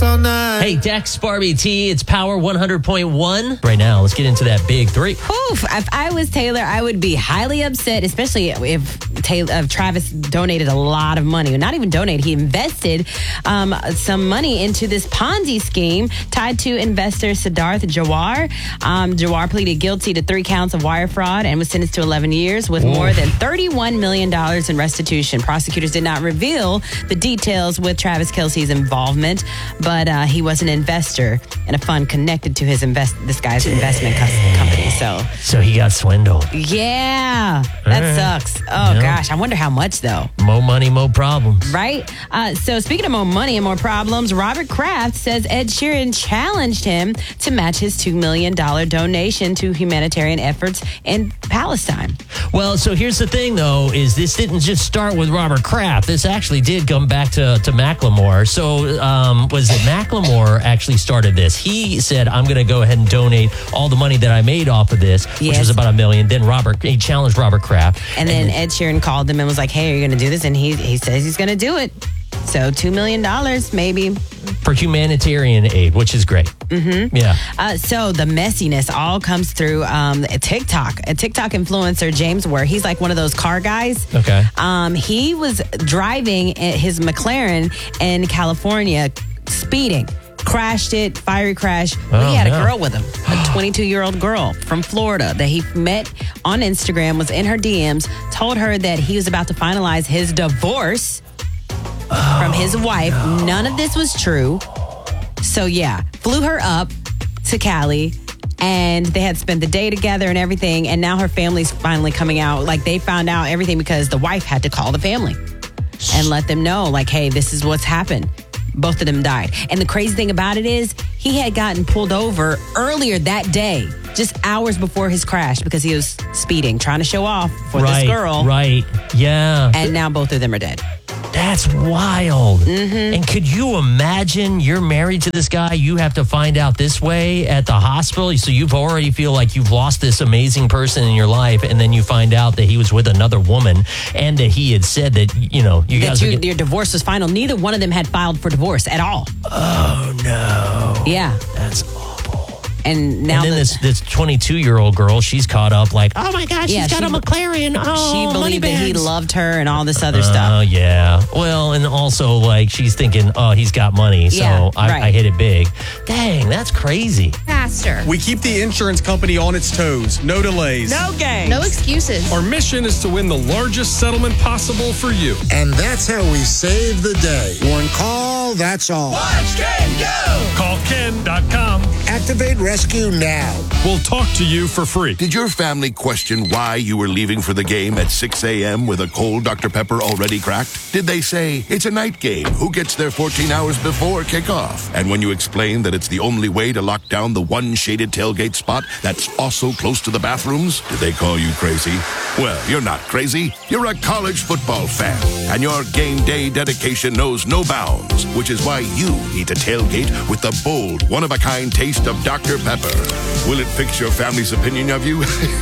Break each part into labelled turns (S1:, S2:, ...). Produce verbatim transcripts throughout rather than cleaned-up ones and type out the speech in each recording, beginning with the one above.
S1: us all night.
S2: Hey, Dex, Barbie T, it's Power one hundred point one. Right now, let's get into that big three.
S3: Oof, if I was Taylor, I would be highly upset, especially if Taylor, uh, Travis donated a lot of money. Not even donated, he invested um, some money into this Ponzi scheme tied to investor Siddharth Jawar. Um, Jawar pleaded guilty to three counts of wire fraud and was sentenced to eleven years with Oof. more than thirty-one million dollars in restitution. Prosecutors did not reveal the details with Travis Kelce's involvement, but uh, he was an investor in a fund connected to his invest this guy's investment co- company. So,
S2: so he got swindled.
S3: Yeah, that right. sucks. Oh yep. gosh, I wonder how much though.
S2: More money, more problems.
S3: Right. Uh, so speaking of more money and more problems, Robert Kraft says Ed Sheeran challenged him to match his two million dollars donation to humanitarian efforts in Palestine.
S2: Well, so here's the thing though, is this didn't just start with Robert Kraft. This actually did come back to, to Macklemore. So um, was it Macklemore actually started this? He said, I'm going to go ahead and donate all the money that I made off of this, yes. which was about a million. Then Robert, he challenged Robert Kraft.
S3: And, and then, then Ed Sheeran called him and was like, hey, are you going to do this? And he, he says he's going to do it. So two million dollars maybe.
S2: For humanitarian aid, which is great.
S3: Mm-hmm.
S2: Yeah.
S3: Uh, so the messiness all comes through um, a TikTok. A TikTok influencer, James Ware, he's like one of those car guys.
S2: Okay.
S3: Um, he was driving his McLaren in California, speeding. Crashed it, fiery crash. Well,
S2: oh,
S3: he had
S2: no.
S3: a girl with him, a twenty-two-year-old girl from Florida that he met on Instagram, was in her D Ms, told her that he was about to finalize his divorce oh, from his wife.
S2: No.
S3: None of this was true. So, yeah, flew her up to Cali, and they had spent the day together and everything, and now her family's finally coming out. Like, they found out everything because the wife had to call the family and let them know, like, hey, this is what's happened. Both of them died. And the crazy thing about it is he had gotten pulled over earlier that day, just hours before his crash, because he was speeding, trying to show off for
S2: right,
S3: this girl.
S2: Right, yeah.
S3: And now both of them are dead.
S2: That's wild.
S3: Mm-hmm.
S2: And could you imagine you're married to this guy, you have to find out this way at the hospital, so you've already feel like you've lost this amazing person in your life, and then you find out that he was with another woman and that he had said that, you know, you
S3: that
S2: guys
S3: you,
S2: are get-
S3: your divorce was final. Neither one of them had filed for divorce at all.
S2: Oh, no.
S3: Yeah.
S2: That's awful.
S3: And now
S2: and then
S3: the,
S2: this this twenty-two-year-old girl, she's caught up like, oh my gosh,
S3: yeah,
S2: she's got
S3: she,
S2: a McLaren. Oh,
S3: she believed that he
S2: bags.
S3: loved her and all this other
S2: uh,
S3: stuff.
S2: Oh, yeah. Well, and also, like, she's thinking, oh, he's got money, so
S3: yeah,
S2: I,
S3: right.
S2: I hit it big. Dang, that's crazy.
S4: Faster.
S5: We keep the insurance company on its toes. No delays.
S3: No games.
S4: No excuses.
S6: Our mission is to win the largest settlement possible for you.
S1: And that's how we save the day. One call, that's all.
S6: Watch Ken go! Call Ken dot com.
S1: Activate Rescue now.
S6: We'll talk to you for free.
S7: Did your family question why you were leaving for the game at six a.m. with a cold Doctor Pepper already cracked? Did they say, it's a night game, who gets there fourteen hours before kickoff? And when you explained that it's the only way to lock down the one shaded tailgate spot that's also close to the bathrooms, did they call you crazy? Well, you're not crazy. You're a college football fan. And your game day dedication knows no bounds, which is why you need to tailgate with the bold, one-of-a-kind taste of Doctor Pepper. Will it fix your family's opinion of you?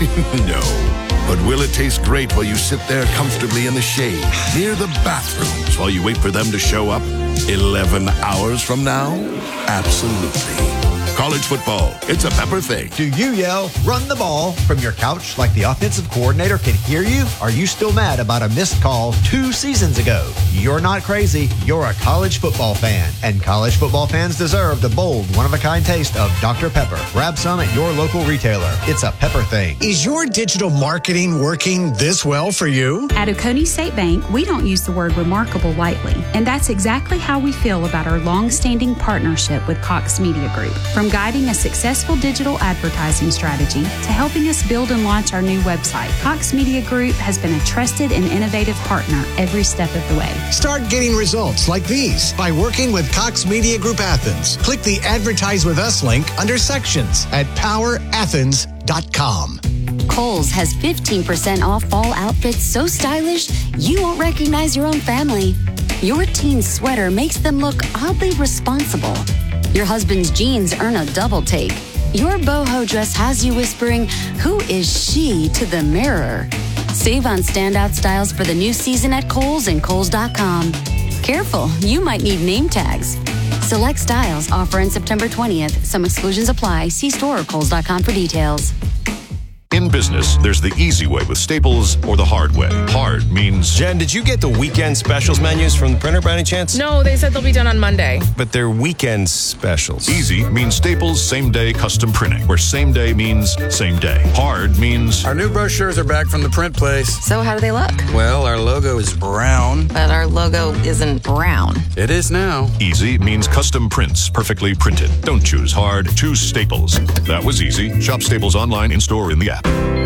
S7: No. But will it taste great while you sit there comfortably in the shade, near the bathrooms, while you wait for them to show up eleven hours from now? Absolutely. College football, it's a Pepper thing.
S8: Do you yell, run the ball, from your couch like the offensive coordinator can hear you? Are you still mad about a missed call two seasons ago? You're not crazy. You're a college football fan. And college football fans deserve the bold, one-of-a-kind taste of Doctor Pepper. Grab some at your local retailer. It's a Pepper thing.
S9: Is your digital marketing working this well for you?
S10: At Oconee State Bank, we don't use the word remarkable lightly. And that's exactly how we feel about our long-standing partnership with Cox Media Group. From guiding a successful digital advertising strategy to helping us build and launch our new website, Cox Media Group has been a trusted and innovative partner every step of the way.
S9: Start getting results like these by working with Cox Media Group Athens. Click the Advertise With Us link under Sections at power athens dot com.
S11: Kohl's has fifteen percent off fall outfits so stylish you won't recognize your own family. Your teen's sweater makes them look oddly responsible. Your husband's jeans earn a double take. Your boho dress has you whispering, who is she, to the mirror. Save on standout styles for the new season at Kohl's and Kohl's dot com. Careful, you might need name tags. Select styles offer in September twentieth. Some exclusions apply. See store or Kohl's dot com for details.
S4: In business, there's the easy way with Staples or the hard way. Hard means...
S12: Jen, did you get the weekend specials menus from the printer by any chance?
S13: No, they said they'll be done on Monday.
S12: But they're weekend specials.
S4: Easy means Staples same-day custom printing, where same day means same day. Hard means...
S14: Our new brochures are back from the print place.
S13: So how do they look?
S14: Well, our logo is brown.
S13: But our logo isn't brown.
S14: It is now.
S4: Easy means custom prints, perfectly printed. Don't choose hard, choose Staples. That was easy. Shop Staples online, in-store, in the app.